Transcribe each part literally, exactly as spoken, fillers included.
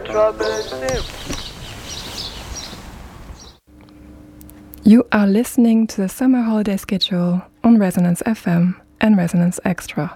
You are listening to the summer holiday schedule on Resonance F M and Resonance Extra.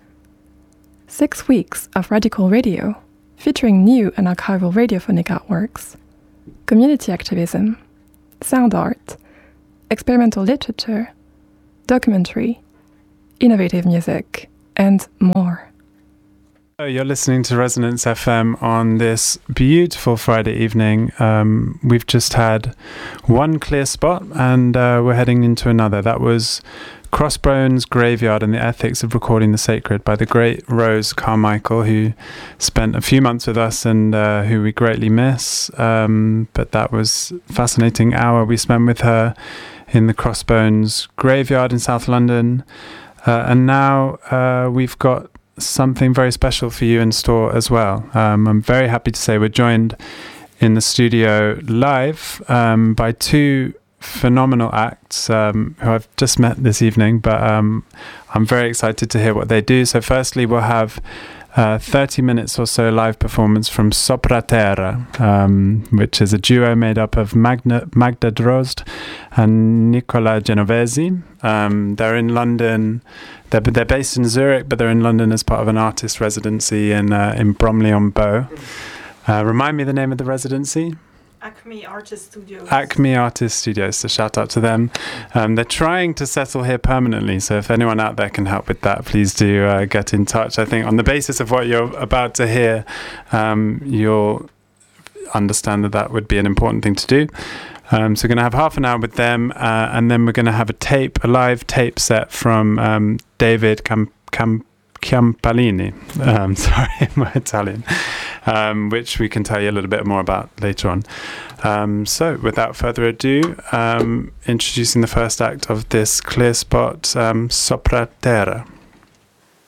Six weeks of radical radio, featuring new and archival radiophonic artworks, community activism, sound art, experimental literature, documentary, innovative music, and more. You're listening to Resonance F M on this beautiful Friday evening. Um, we've just had one clear spot and uh, we're heading into another. That was Crossbones Graveyard and the Ethics of Recording the Sacred by the great Rose Carmichael, who spent a few months with us and uh, who we greatly miss. Um, but that was a fascinating hour we spent with her in the Crossbones Graveyard in South London. Uh, and now uh, we've got something very special for you in store as well. Um, I'm very happy to say we're joined in the studio live um, by two phenomenal acts um, who I've just met this evening, but um, I'm very excited to hear what they do. So firstly, we'll have uh, thirty minutes or so live performance from Sopra Terra, um, which is a duo made up of Magna, Magda Drozd and Nicola Genovesi. Um, they're in London. They're, they're based in Zurich, but they're in London as part of an artist residency in uh, in Bromley-on-Bow. Uh, remind me the name of the residency? Acme Artist Studios. Acme Artist Studios, so shout out to them. Um, they're trying to settle here permanently, so if anyone out there can help with that, please do uh, get in touch. I think on the basis of what you're about to hear, um, you'll understand that that would be an important thing to do. Um, so we're going to have half an hour with them, uh, and then we're going to have a tape, a live tape set from um, David Cam- Cam- Ciampalini. Um, sorry, my Italian. Um, which we can tell you a little bit more about later on. Um, so, without further ado, um, introducing the first act of this clear spot, um, Sopra Terra.